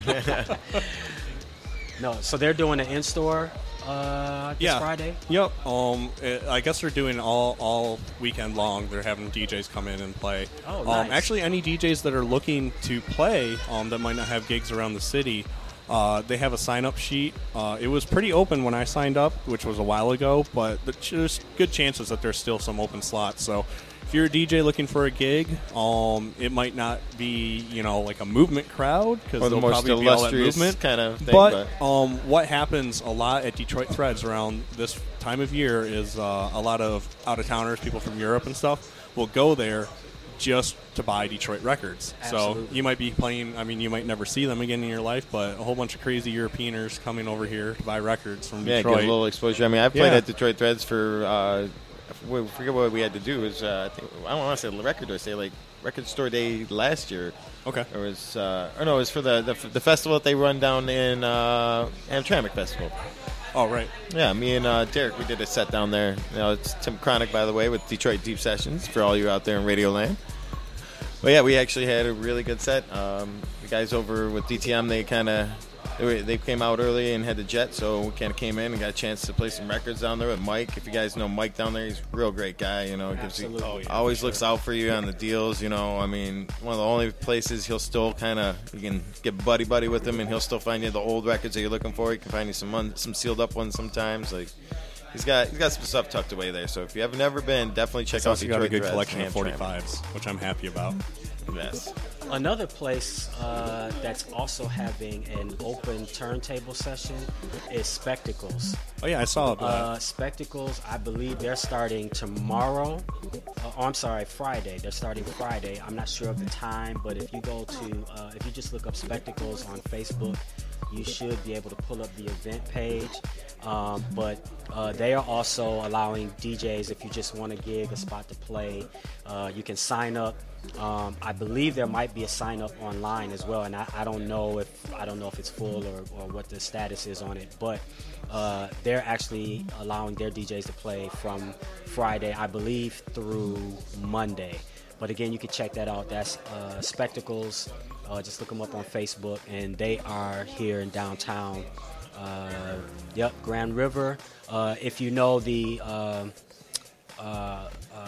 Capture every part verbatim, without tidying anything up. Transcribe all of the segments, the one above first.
No, so they're doing an in-store uh, this yeah. Friday? Yep. Um, it, I guess they're doing all all weekend long. They're having D Js come in and play. Oh, nice. Um, actually, any D Js that are looking to play um, that might not have gigs around the city, uh, they have a sign-up sheet. Uh, it was pretty open when I signed up, which was a while ago, but there's good chances that there's still some open slots. So if you're a D J looking for a gig, um, it might not be, you know, like a movement crowd because the they'll most probably be all at illustrious movement kind of thing, But, but- um, what happens a lot at Detroit Threads around this time of year is uh, a lot of out-of-towners, people from Europe and stuff, will go there just to buy Detroit records. Absolutely. So you might be playing, I mean, you might never see them again in your life, but a whole bunch of crazy Europeaners coming over here to buy records from Yeah, Detroit. get a little exposure. I mean, I played Yeah. at Detroit Threads for, uh, I forget what we had to do. It was, uh, I, think, I don't want to say record, or say like Record Store Day last year. Okay. It was, uh, or no, it was for the, the the festival that they run down in uh, Hamtramck Festival. Oh, right. Yeah, me and uh, Derek, we did a set down there. You know, it's Tim Chronic, by the way, with Detroit Deep Sessions for all you out there in Radio Land. But yeah, we actually had a really good set. Um, the guys over with D T M, they kind of they, they came out early and had the jet, so we kind of came in and got a chance to play some records down there with Mike. If you guys know Mike down there, he's a real great guy. You know, gives you, Absolutely. always looks out for you on the deals. You know, I mean, one of the only places he'll still kind of you can get buddy buddy with him, and he'll still find you the old records that you're looking for. He can find you some un, some sealed up ones sometimes, like. He's got he's got some stuff tucked away there. So if you have never been, definitely check He's out also got a Detroit good Threads, collection of Hamtramck. forty-fives, which I'm happy about. Yes. Another place uh, that's also having an open turntable session is Spectacles. Oh, yeah, I saw that. Uh, Spectacles, I believe they're starting tomorrow. Uh, oh, I'm sorry, Friday. They're starting Friday. I'm not sure of the time, but if you go to, uh, if you just look up Spectacles on Facebook, you should be able to pull up the event page. Um, but uh, they are also allowing D Js, if you just want a gig, a spot to play, uh, you can sign up. Um, I believe there might be a sign up online as well, and I, I don't know if I don't know if it's full or, or what the status is on it. But uh, they're actually allowing their D Js to play from Friday, I believe, through Monday. But again, you can check that out. That's uh, Spectacles. Uh, just look them up on Facebook, and they are here in downtown. Uh, yep, Grand River. Uh, if you know the uh, uh, uh,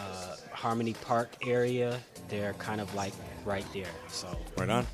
Harmony Park area, they're kind of like right there. So Right on.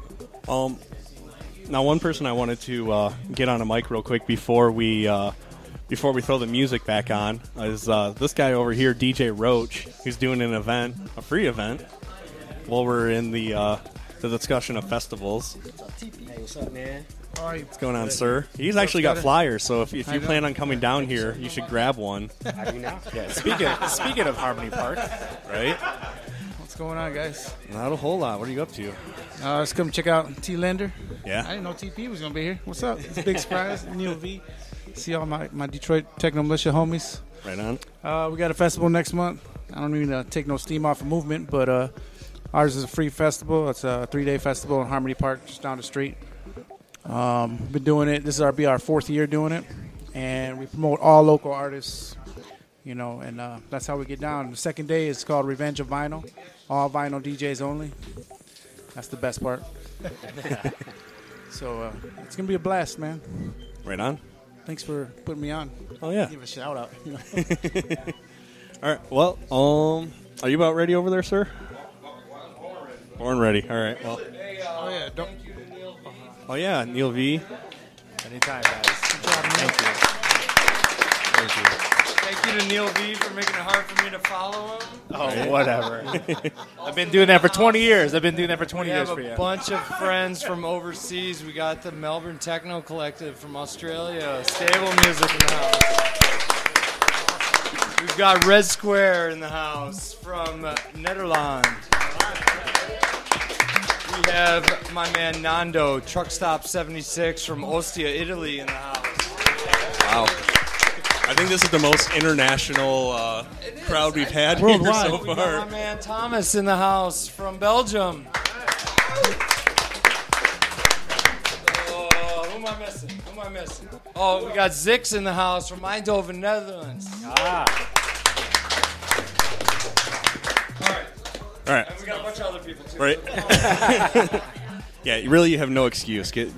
Um, now, one person I wanted to uh, get on a mic real quick before we uh, before we throw the music back on is uh, this guy over here, D J Roach. He's doing an event, a free event, while we're in the uh, the discussion of festivals. hey, what's up, man? What's going on, sir? He's actually got flyers, so if, if you plan on coming down here, you should grab one. I do now. Yeah, speaking speaking of Harmony Park, right? What's going on, guys? Not a whole lot. What are you up to? Uh, let's come check out T Lender. Yeah. I didn't know T P was gonna be here. What's up? It's a big surprise. Neil V. See all my, my Detroit Techno Militia homies. Right on. Uh, we got a festival next month. I don't mean to take no steam off of movement, but uh, ours is a free festival. It's a three-day festival in Harmony Park, just down the street. Um, been doing it. This is our be our fourth year doing it, and we promote all local artists. You know, and uh, that's how we get down. The second day is called Revenge of Vinyl. All vinyl D Js only. That's the best part. So uh, it's gonna be a blast, man. Right on. Thanks for putting me on. Oh, yeah. Give a shout out. You know? All right. Well, um, are you about ready over there, sir? Born ready. All right. Well. Oh yeah. Don't. Oh yeah, Neil V. anytime, guys. Good job, man. Thank you. Thank you. Thank you to Neil V for making it hard for me to follow him. Oh, whatever. I've been doing that for twenty years. I've been doing that for twenty We years have for a you. bunch of friends from overseas. We got the Melbourne Techno Collective from Australia. Stable Music in the house. We've got Red Square in the house from uh, Netherlands. We have my man Nando, Truck Stop seventy-six from Ostia, Italy in the house. Wow. I think this is the most international uh, crowd we've had Worldwide. here so We got far. my man Thomas in the house from Belgium. Oh, who am I missing? Who am I missing? Oh, we got Zix in the house from Eindhoven, Netherlands. Ah, All right. All right. And we got a bunch of other people, too. Right. Yeah, really, you have no excuse. Get